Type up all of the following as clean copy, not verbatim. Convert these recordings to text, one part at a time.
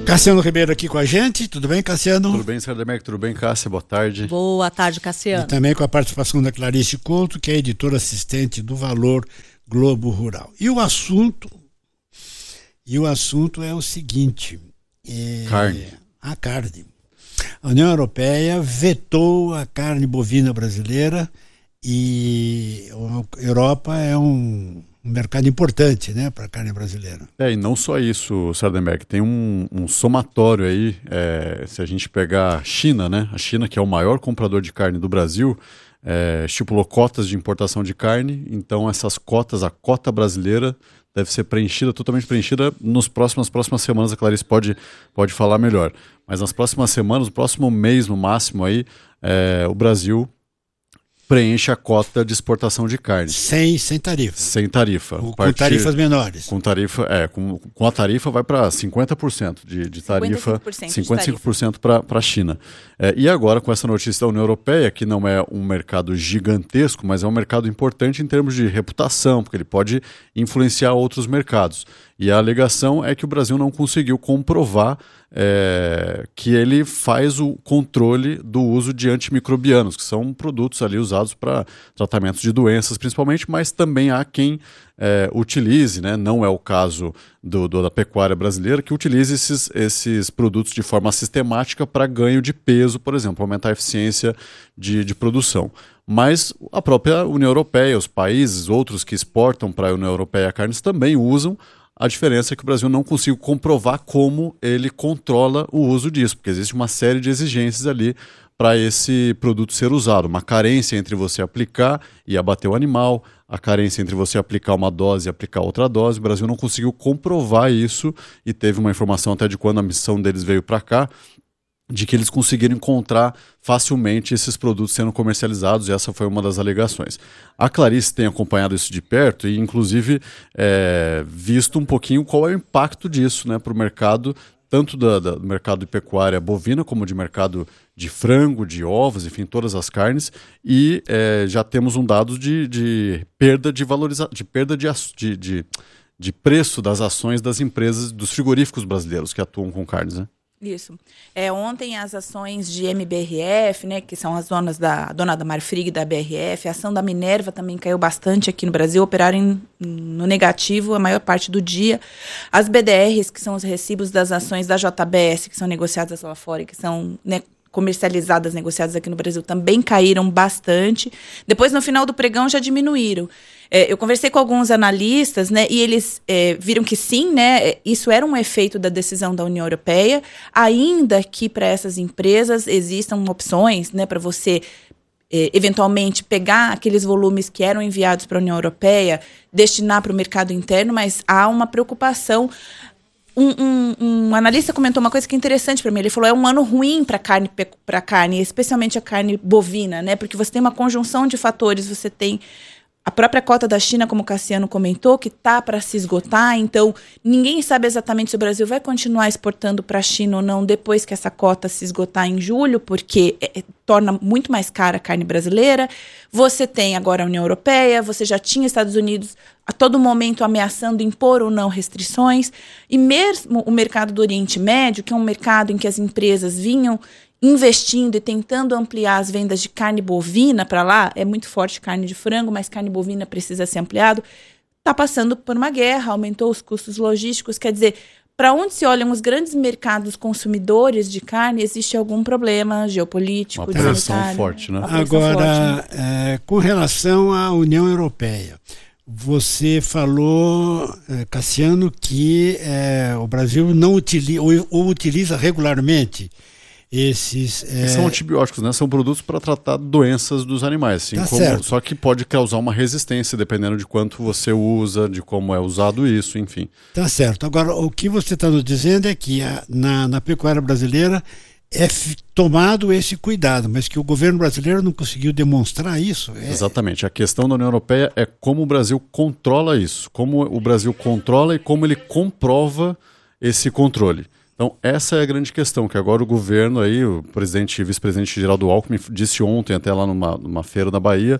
Cassiano Ribeiro aqui com a gente. Tudo bem, Cassiano? Tudo bem, Sardemeck? Tudo bem, Cássia? Boa tarde. Boa tarde, Cassiano. E também com a participação da Clarice Couto, que é editora assistente do Valor Globo Rural. E o assunto é o seguinte. Carne. A carne. A União Europeia vetou a carne bovina brasileira e a Europa é um mercado importante, né, para a carne brasileira. E não só isso, Sardenberg, tem um somatório aí, se a gente pegar a China, né, a China que é o maior comprador de carne do Brasil, estipulou cotas de importação de carne, então essas cotas, a cota brasileira deve ser preenchida, totalmente preenchida nas próximas semanas, a Clarice pode falar melhor, mas nas próximas semanas, no próximo mês no máximo aí, o Brasil preenche a cota de exportação de carne. Sem tarifa. Sem tarifa. Com tarifas menores. Com tarifa, com a tarifa vai para 50% de tarifa, 55% para a China. E agora com essa notícia da União Europeia, que não é um mercado gigantesco, mas é um mercado importante em termos de reputação, porque ele pode influenciar outros mercados. E a alegação é que o Brasil não conseguiu comprovar que ele faz o controle do uso de antimicrobianos, que são produtos ali usados para tratamentos de doenças principalmente, mas também há quem utilize, né? Não é o caso da pecuária brasileira, que utilize esses produtos de forma sistemática para ganho de peso, por exemplo, aumentar a eficiência de produção. Mas a própria União Europeia, os países, outros que exportam para a União Europeia carnes também usam. A diferença é que o Brasil não conseguiu comprovar como ele controla o uso disso, porque existe uma série de exigências ali para esse produto ser usado. Uma carência entre você aplicar e abater o animal, a carência entre você aplicar uma dose e aplicar outra dose. O Brasil não conseguiu comprovar isso e teve uma informação até de quando a missão deles veio para cá, de que eles conseguiram encontrar facilmente esses produtos sendo comercializados, e essa foi uma das alegações. A Clarice tem acompanhado isso de perto e, inclusive, visto um pouquinho qual é o impacto disso, né, para o mercado, tanto do mercado de pecuária bovina, como de mercado de frango, de ovos, enfim, todas as carnes, e já temos um dado de perda de valorização, de perda de preço das ações das empresas, dos frigoríficos brasileiros que atuam com carnes, né? Isso. Ontem as ações de MBRF, né, que são as donas a dona da Marfrig e da BRF, a ação da Minerva também caiu bastante aqui no Brasil, operaram no negativo a maior parte do dia. As BDRs, que são os recibos das ações da JBS, que são negociadas lá fora e que são, né, comercializadas, negociadas aqui no Brasil, também caíram bastante. Depois, no final do pregão, já diminuíram. Eu conversei com alguns analistas, né, e eles viram que sim, né, isso era um efeito da decisão da União Europeia, ainda que para essas empresas existam opções, né, para você eventualmente pegar aqueles volumes que eram enviados para a União Europeia, destinar para o mercado interno, mas há uma preocupação. Um analista comentou uma coisa que é interessante para mim. Ele falou, é um ano ruim para carne, especialmente a carne bovina, né? Porque você tem uma conjunção de fatores. Você tem a própria cota da China, como o Cassiano comentou, que está para se esgotar. Então, ninguém sabe exatamente se o Brasil vai continuar exportando para a China ou não depois que essa cota se esgotar em julho, porque torna muito mais cara a carne brasileira. Você tem agora a União Europeia, você já tinha Estados Unidos a todo momento ameaçando impor ou não restrições. E mesmo o mercado do Oriente Médio, que é um mercado em que as empresas vinham investindo e tentando ampliar as vendas de carne bovina para lá, é muito forte carne de frango, mas carne bovina precisa ser ampliado, está passando por uma guerra, aumentou os custos logísticos, quer dizer, para onde se olham os grandes mercados consumidores de carne, existe algum problema geopolítico, uma pressão forte, né? Agora, com relação à União Europeia, você falou, Cassiano, que o Brasil não utiliza regularmente esses... São antibióticos, né? São produtos para tratar doenças dos animais. Assim, só que pode causar uma resistência, dependendo de quanto você usa, de como é usado isso, enfim. Tá certo. Agora, o que você está nos dizendo é que na pecuária brasileira é tomado esse cuidado, mas que o governo brasileiro não conseguiu demonstrar isso. Exatamente. A questão da União Europeia é como o Brasil controla isso, como o Brasil controla e como ele comprova esse controle. Então, essa é a grande questão, que agora o governo, aí, o presidente e vice-presidente Geraldo Alckmin disse ontem, até lá numa feira na Bahia,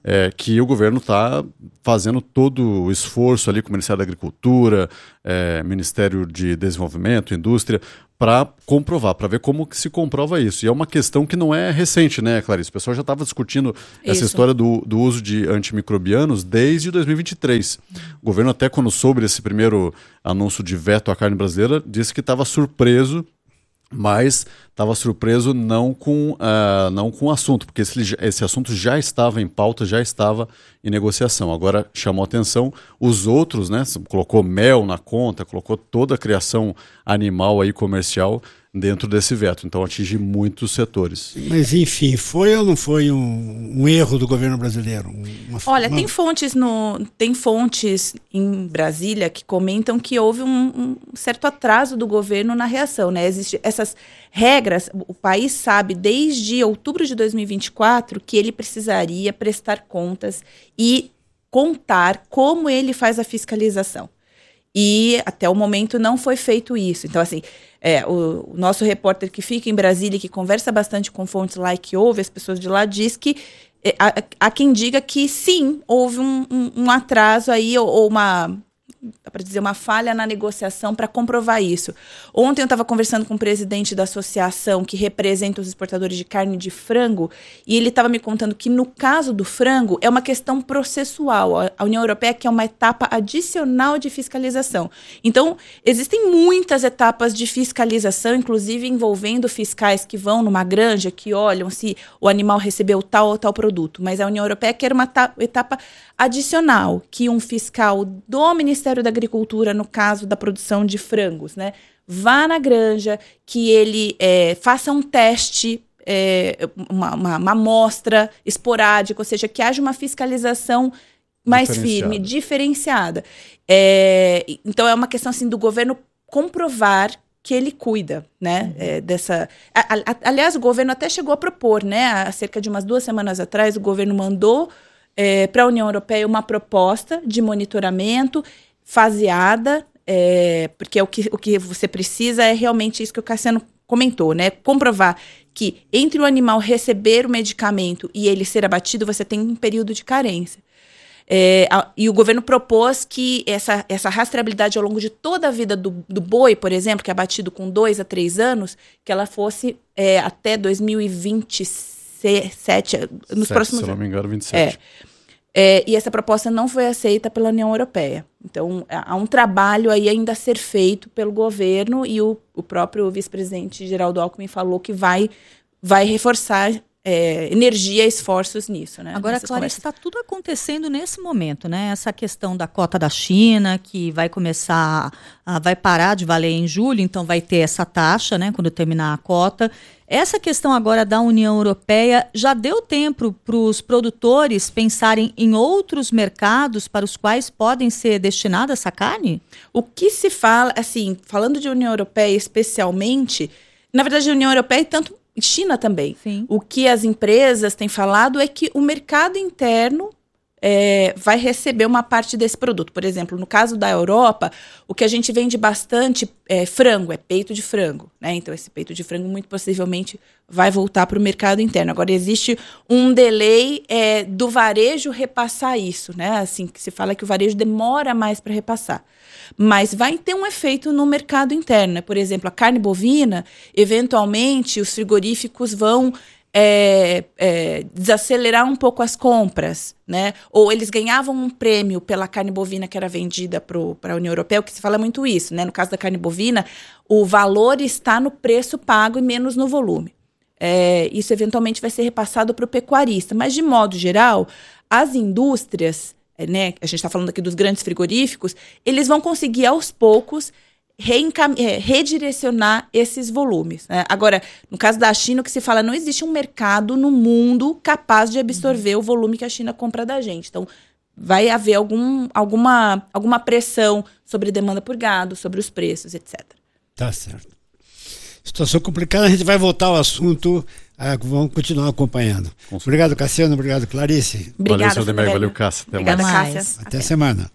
que o governo está fazendo todo o esforço ali com o Ministério da Agricultura, Ministério de Desenvolvimento, Indústria, para comprovar, para ver como que se comprova isso. E é uma questão que não é recente, né, Clarice? O pessoal já estava discutindo essa história do uso de antimicrobianos desde 2023. O governo, até quando soube esse primeiro anúncio de veto à carne brasileira, disse que estava surpreso, mas estava surpreso não com o assunto, porque esse assunto já estava em pauta, já estava em negociação. Agora chamou atenção os outros, né? Colocou mel na conta, colocou toda a criação animal aí comercial dentro desse veto. Então atinge muitos setores. Mas enfim, foi ou não foi um erro do governo brasileiro? Olha, tem fontes em Brasília que comentam que houve um certo atraso do governo na reação, né? Existem essas regras, o país sabe desde outubro de 2024 que ele precisaria prestar contas e contar como ele faz a fiscalização. E até o momento não foi feito isso. Então, assim, o nosso repórter que fica em Brasília, que conversa bastante com fontes lá e que ouve as pessoas de lá, diz que há quem diga que sim, houve um atraso aí, ou dá para dizer, uma falha na negociação para comprovar isso. Ontem eu estava conversando com o presidente da associação que representa os exportadores de carne de frango, e ele estava me contando que no caso do frango é uma questão processual. A União Europeia quer uma etapa adicional de fiscalização. Então, existem muitas etapas de fiscalização, inclusive envolvendo fiscais que vão numa granja, que olham se o animal recebeu tal ou tal produto. Mas a União Europeia quer uma etapa adicional, que um fiscal do Ministério da Agricultura, no caso da produção de frangos, né, vá na granja, que ele faça um teste, uma amostra esporádica, ou seja, que haja uma fiscalização mais firme, diferenciada. Então é uma questão assim, do governo comprovar que ele cuida, né, dessa... Aliás, o governo até chegou a propor, né, há cerca de umas 2 semanas atrás, o governo mandou para a União Europeia uma proposta de monitoramento faseada, porque o que você precisa é realmente isso que o Cassiano comentou, né? Comprovar que entre o animal receber o medicamento e ele ser abatido, você tem um período de carência. E o governo propôs que essa rastreabilidade ao longo de toda a vida do boi, por exemplo, que é abatido com 2 a 3 anos, que ela fosse até 2027, nos próximos anos. Se não me engano, 27. E essa proposta não foi aceita pela União Europeia. Então, há um trabalho aí ainda a ser feito pelo governo, e o próprio vice-presidente Geraldo Alckmin falou que vai reforçar energia e esforços nisso, né? Agora, Clarice, está tudo acontecendo nesse momento, né? Essa questão da cota da China, que vai vai parar de valer em julho, então vai ter essa taxa, né, quando terminar a cota. Essa questão agora da União Europeia, já deu tempo para os produtores pensarem em outros mercados para os quais podem ser destinada essa carne? O que se fala, assim, falando de União Europeia especialmente, na verdade a União Europeia e tanto China também. Sim. O que as empresas têm falado é que o mercado interno vai receber uma parte desse produto. Por exemplo, no caso da Europa, o que a gente vende bastante é frango, é peito de frango, né? Então, esse peito de frango muito possivelmente vai voltar para o mercado interno. Agora, existe um delay do varejo repassar isso, né? Assim, que se fala que o varejo demora mais para repassar. Mas vai ter um efeito no mercado interno, né? Por exemplo, a carne bovina, eventualmente, os frigoríficos vão desacelerar um pouco as compras, né? Ou eles ganhavam um prêmio pela carne bovina que era vendida para a União Europeia, o que se fala muito isso, né? No caso da carne bovina, o valor está no preço pago e menos no volume. Isso eventualmente vai ser repassado para o pecuarista, mas de modo geral, as indústrias, né? A gente está falando aqui dos grandes frigoríficos, eles vão conseguir aos poucos redirecionar esses volumes, né? Agora, no caso da China, o que se fala, não existe um mercado no mundo capaz de absorver o volume que a China compra da gente. Então, vai haver alguma pressão sobre demanda por gado, sobre os preços, etc. Tá certo. Situação complicada, a gente vai voltar ao assunto, vamos continuar acompanhando. Obrigado, Cassiano, obrigado, Clarice. Obrigada, valeu, seu Demer, valeu, Cássia. Obrigada, Cássia. Até semana.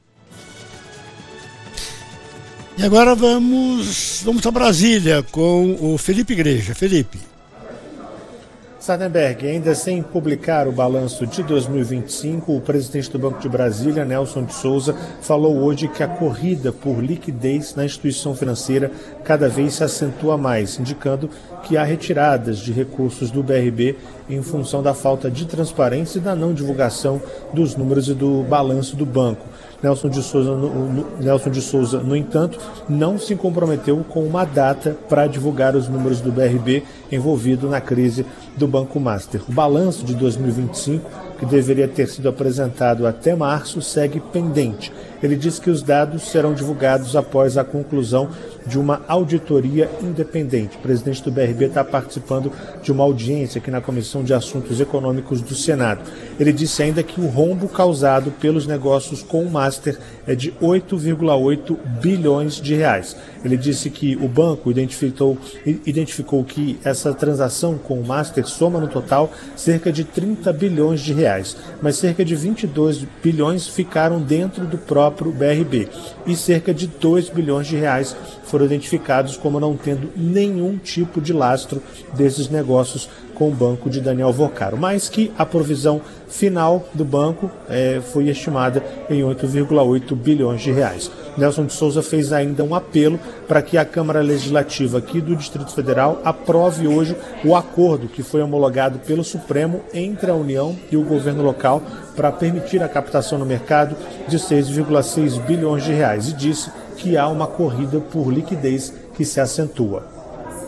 E agora vamos a Brasília com o Felipe Igreja. Felipe. Sardenberg, ainda sem publicar o balanço de 2025, o presidente do Banco de Brasília, Nelson de Souza, falou hoje que a corrida por liquidez na instituição financeira cada vez se acentua mais, indicando que há retiradas de recursos do BRB em função da falta de transparência e da não divulgação dos números e do balanço do banco. Nelson de Souza, no entanto, não se comprometeu com uma data para divulgar os números do BRB envolvido na crise do Banco Master. O balanço de 2025, que deveria ter sido apresentado até março, segue pendente. Ele diz que os dados serão divulgados após a conclusão de uma auditoria independente. O presidente do BRB está participando de uma audiência aqui na Comissão de Assuntos Econômicos do Senado. Ele disse ainda que o rombo causado pelos negócios com o Master é de 8,8 bilhões de reais. Ele disse que o banco identificou que essa transação com o Master soma no total cerca de 30 bilhões de reais, mas cerca de 22 bilhões ficaram dentro do próprio BRB e cerca de 2 bilhões de reais foram identificados como não tendo nenhum tipo de lastro desses negócios com o banco de Daniel Vocaro, mas que a provisão final do banco foi estimada em 8,8 bilhões de reais. Nelson de Souza fez ainda um apelo para que a Câmara Legislativa aqui do Distrito Federal aprove hoje o acordo que foi homologado pelo Supremo entre a União e o governo local para permitir a captação no mercado de 6,6 bilhões de reais e disse que há uma corrida por liquidez que se acentua.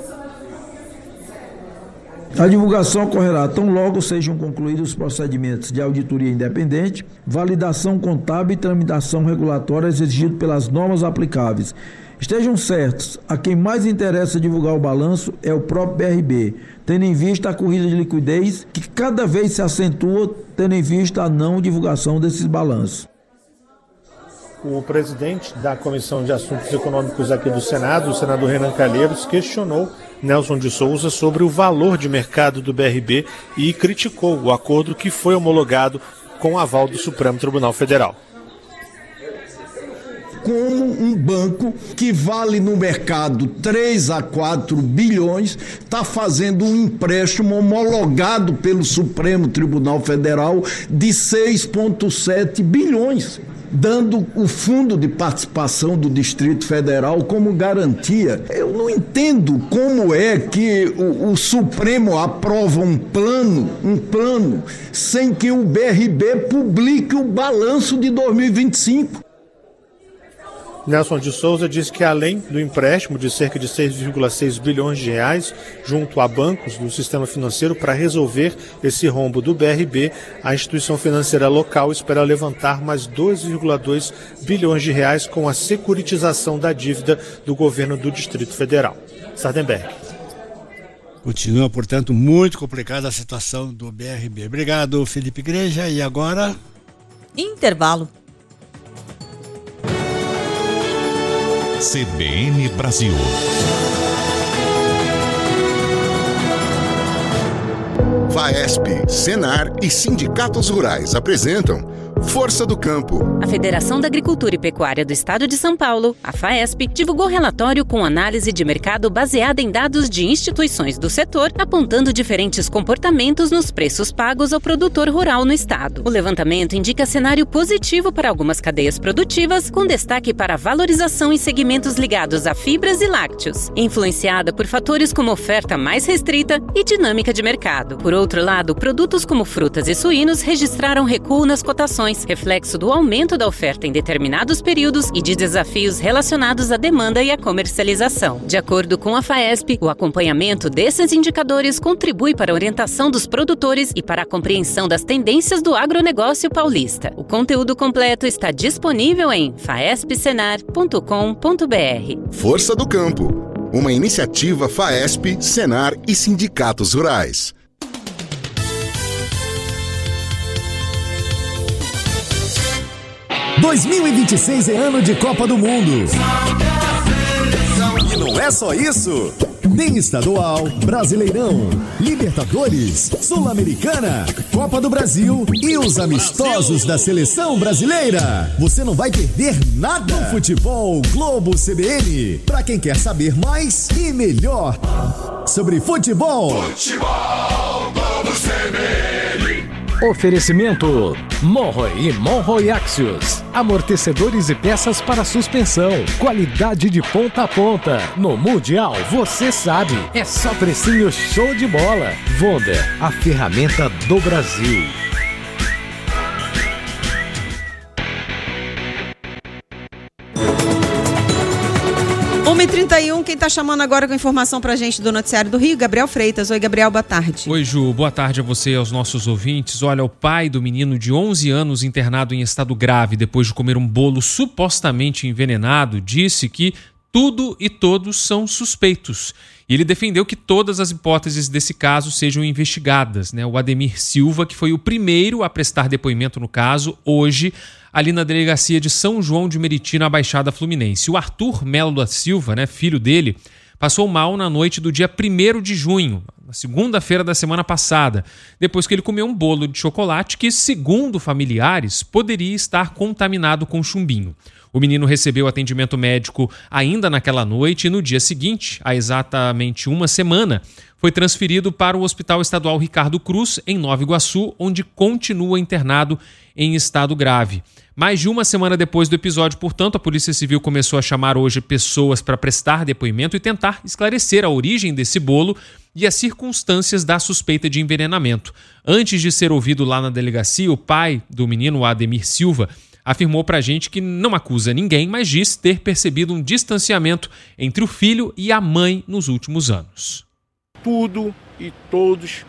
A divulgação ocorrerá tão logo sejam concluídos os procedimentos de auditoria independente, validação contábil e tramitação regulatória exigidos pelas normas aplicáveis. Estejam certos, a quem mais interessa divulgar o balanço é o próprio BRB, tendo em vista a corrida de liquidez que cada vez se acentua, tendo em vista a não divulgação desses balanços. O presidente da Comissão de Assuntos Econômicos aqui do Senado, o senador Renan Calheiros, questionou Nelson de Souza sobre o valor de mercado do BRB e criticou o acordo que foi homologado com o aval do Supremo Tribunal Federal. Como um banco que vale no mercado 3 a 4 bilhões está fazendo um empréstimo homologado pelo Supremo Tribunal Federal de 6,7 bilhões. Dando o fundo de participação do Distrito Federal como garantia. Eu não entendo como é que o Supremo aprova um plano sem que o BRB publique o balanço de 2025. Nelson de Souza disse que além do empréstimo de cerca de 6,6 bilhões de reais junto a bancos do sistema financeiro para resolver esse rombo do BRB, a instituição financeira local espera levantar mais 2,2 bilhões de reais com a securitização da dívida do governo do Distrito Federal. Sardenberg. Continua, portanto, muito complicada a situação do BRB. Obrigado, Felipe Igreja. E agora? Intervalo. CBN Brasil. FAESP, Senar e sindicatos rurais apresentam Força do Campo. A Federação da Agricultura e Pecuária do Estado de São Paulo, a FAESP, divulgou relatório com análise de mercado baseada em dados de instituições do setor, apontando diferentes comportamentos nos preços pagos ao produtor rural no estado. O levantamento indica cenário positivo para algumas cadeias produtivas, com destaque para a valorização em segmentos ligados a fibras e lácteos, influenciada por fatores como oferta mais restrita e dinâmica de mercado. Por outro lado, produtos como frutas e suínos registraram recuo nas cotações, reflexo do aumento da oferta em determinados períodos e de desafios relacionados à demanda e à comercialização. De acordo com a FAESP, o acompanhamento desses indicadores contribui para a orientação dos produtores e para a compreensão das tendências do agronegócio paulista. O conteúdo completo está disponível em faespsenar.com.br. Força do Campo, uma iniciativa FAESP, Senar e sindicatos rurais. – 2026 é ano de Copa do Mundo. E não é só isso. Tem estadual, Brasileirão, Libertadores, Sul-Americana, Copa do Brasil e os amistosos da Seleção Brasileira. Você não vai perder nada no Futebol Globo CBN. Para quem quer saber mais e melhor sobre futebol. Futebol Oferecimento Monroe e Monroe Axios. Amortecedores e peças para suspensão. Qualidade de ponta a ponta. No Mundial, você sabe. É só precinho show de bola. Wonder, a ferramenta do Brasil. 1h31, quem está chamando agora com informação para a gente do Noticiário do Rio, Gabriel Freitas. Oi, Gabriel, boa tarde. Oi, Ju, boa tarde a você e aos nossos ouvintes. Olha, o pai do menino de 11 anos internado em estado grave depois de comer um bolo supostamente envenenado disse que tudo e todos são suspeitos. E ele defendeu que todas as hipóteses desse caso sejam investigadas, né? O Ademir Silva, que foi o primeiro a prestar depoimento no caso, hoje, ali na delegacia de São João de Meriti, na Baixada Fluminense. O Arthur Melo da Silva, né, filho dele, passou mal na noite do dia 1º de junho, na segunda-feira da semana passada, depois que ele comeu um bolo de chocolate que, segundo familiares, poderia estar contaminado com chumbinho. O menino recebeu atendimento médico ainda naquela noite e no dia seguinte, há exatamente uma semana, foi transferido para o Hospital Estadual Ricardo Cruz, em Nova Iguaçu, onde continua internado em estado grave. Mais de uma semana depois do episódio, portanto, a Polícia Civil começou a chamar hoje pessoas para prestar depoimento e tentar esclarecer a origem desse bolo e as circunstâncias da suspeita de envenenamento. Antes de ser ouvido lá na delegacia, o pai do menino, o Ademir Silva, afirmou pra gente que não acusa ninguém, mas diz ter percebido um distanciamento entre o filho e a mãe nos últimos anos. Tudo e todos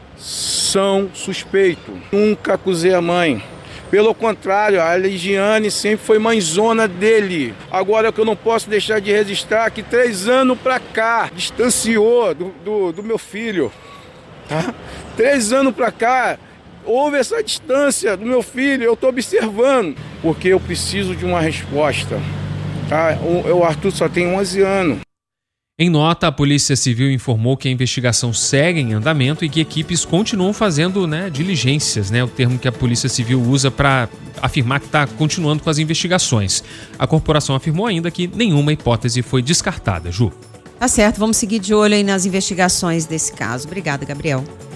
são suspeitos. Nunca acusei a mãe. Pelo contrário, a Ligiane sempre foi mãezona dele. Agora o que eu não posso deixar de registrar é que 3 anos pra cá distanciou do meu filho. Tá? 3 anos pra cá houve essa distância do meu filho, eu estou observando. Porque eu preciso de uma resposta. Tá? O Arthur só tem 11 anos. Em nota, a Polícia Civil informou que a investigação segue em andamento e que equipes continuam fazendo, diligências, o termo que a Polícia Civil usa para afirmar que está continuando com as investigações. A corporação afirmou ainda que nenhuma hipótese foi descartada, Ju. Tá certo, vamos seguir de olho aí nas investigações desse caso. Obrigada, Gabriel.